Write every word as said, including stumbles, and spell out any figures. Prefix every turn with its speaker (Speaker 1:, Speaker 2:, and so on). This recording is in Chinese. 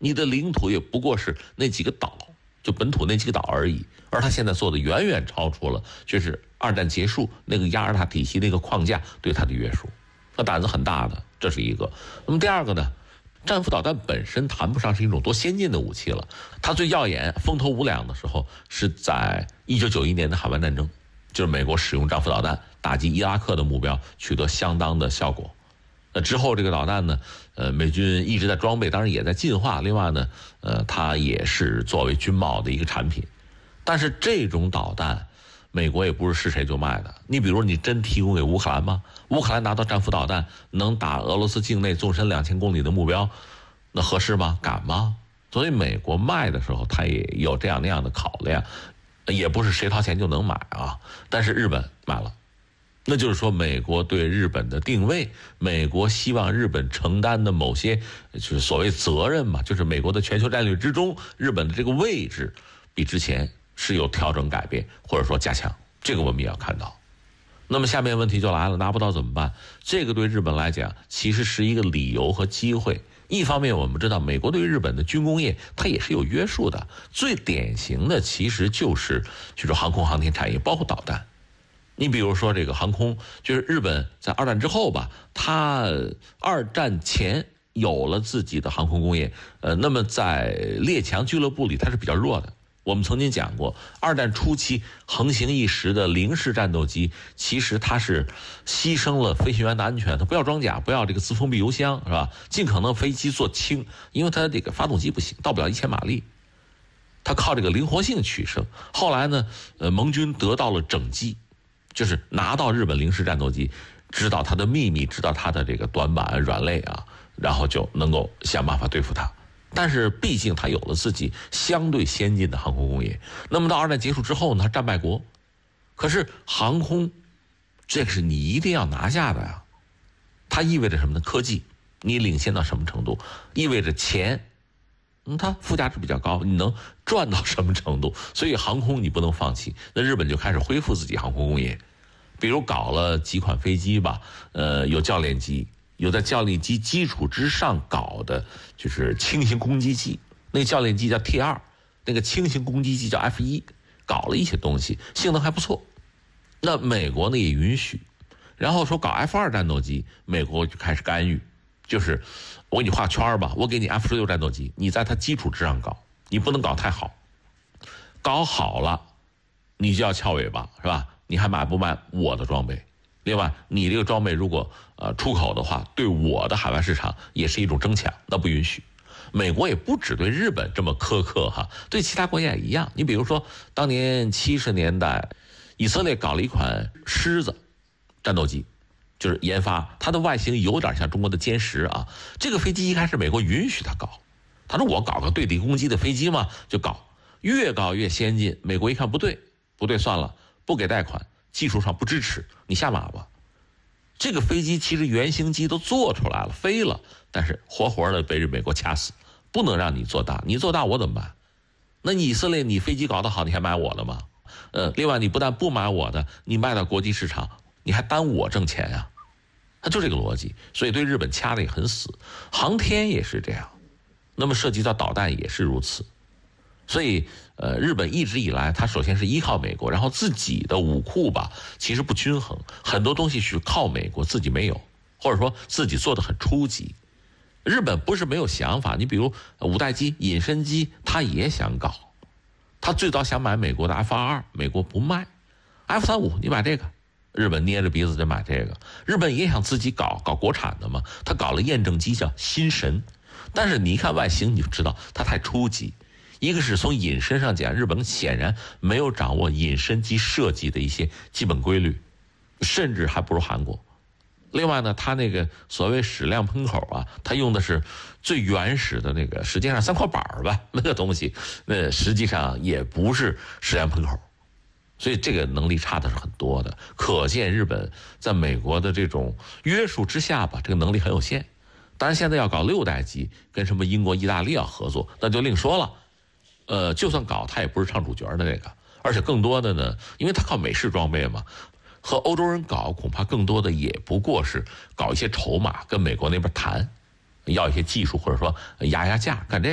Speaker 1: 你的领土也不过是那几个岛，就本土那几个岛而已。而他现在做的远远超出了就是二战结束那个亚尔塔体系那个框架对他的约束，那胆子很大的，这是一个。那么第二个呢，战斧导弹本身谈不上是一种多先进的武器了，它最耀眼风头无两的时候是在一九九一年的海湾战争，就是美国使用战斧导弹打击伊拉克的目标，取得相当的效果。那之后这个导弹呢，呃，美军一直在装备，当然也在进化。另外呢，呃，它也是作为军贸的一个产品。但是这种导弹，美国也不是是谁就卖的。你比如你真提供给乌克兰吗？乌克兰拿到战斧导弹能打俄罗斯境内纵深两千公里的目标，那合适吗？敢吗？所以美国卖的时候，它也有这样那样的考量，也不是谁掏钱就能买啊。但是日本买了。那就是说，美国对日本的定位，美国希望日本承担的某些就是所谓责任嘛，就是美国的全球战略之中，日本的这个位置比之前是有调整改变，或者说加强，这个我们也要看到。那么下面问题就来了，拿不到怎么办？这个对日本来讲其实是一个理由和机会。一方面我们知道美国对日本的军工业它也是有约束的，最典型的其实就是就是航空航天产业，包括导弹。你比如说这个航空，就是日本在二战之后吧，它二战前有了自己的航空工业，呃，那么在列强俱乐部里它是比较弱的。我们曾经讲过，二战初期横行一时的零式战斗机，其实它是牺牲了飞行员的安全，它不要装甲，不要这个自封闭油箱，是吧？尽可能飞机做轻，因为它这个发动机不行，到不了一千马力，它靠这个灵活性取胜。后来呢，呃，盟军得到了整机。就是拿到日本零式战斗机，知道它的秘密，知道它的这个短板软肋啊，然后就能够想办法对付它。但是毕竟它有了自己相对先进的航空工业，那么到二战结束之后呢，它战败国，可是航空这个是你一定要拿下的呀。它意味着什么呢？科技你领先到什么程度，意味着钱嗯，它附加值比较高，你能赚到什么程度？所以航空你不能放弃。那日本就开始恢复自己航空工业，比如搞了几款飞机吧，呃，有教练机，有在教练机基础之上搞的就是轻型攻击机，那个教练机叫 T 二，那个轻型攻击机叫 F 一，搞了一些东西，性能还不错。那美国呢也允许，然后说搞 F 二战斗机，美国就开始干预。就是我给你画圈吧，我给你 F 十六战斗机，你在它基础之上搞，你不能搞太好，搞好了你就要翘尾巴，是吧？你还买不买我的装备？另外你这个装备如果呃出口的话，对我的海外市场也是一种争抢，那不允许。美国也不只对日本这么苛刻哈，对其他国家也一样。你比如说当年七十年代以色列搞了一款狮子战斗机，就是研发，它的外形有点像中国的歼十啊。这个飞机一开始美国允许它搞，他说我搞个对地攻击的飞机嘛，就搞，越搞越先进。美国一看不对，不对算了，不给贷款，技术上不支持，你下马吧。这个飞机其实原型机都做出来了，飞了，但是活活的被美国掐死，不能让你做大，你做大我怎么办？那你以色列你飞机搞得好，你还买我的吗？呃，另外你不但不买我的，你卖到国际市场，你还耽误我挣钱呀、啊。它就这个逻辑，所以对日本掐得也很死。航天也是这样，那么涉及到导弹也是如此。所以呃，日本一直以来它首先是依靠美国，然后自己的武库吧其实不均衡，很多东西是靠美国，自己没有，或者说自己做得很初级。日本不是没有想法，你比如五代机隐身机他也想搞，他最早想买美国的 F 二十二， 美国不卖， F 三十五 你买这个，日本捏着鼻子就买这个。日本也想自己搞搞国产的嘛，他搞了验证机叫新神，但是你一看外形你就知道它太初级。一个是从隐身上讲，日本显然没有掌握隐身机设计的一些基本规律，甚至还不如韩国。另外呢，它那个所谓矢量喷口啊，它用的是最原始的那个，实际上三块板吧，那个东西，那实际上也不是矢量喷口。所以这个能力差的是很多的，可见日本在美国的这种约束之下吧，这个能力很有限。当然现在要搞六代机，跟什么英国、意大利要合作，那就另说了。呃，就算搞，他也不是唱主角的那个，而且更多的呢，因为他靠美式装备嘛，和欧洲人搞，恐怕更多的也不过是搞一些筹码，跟美国那边谈，要一些技术，或者说压压价，干这个。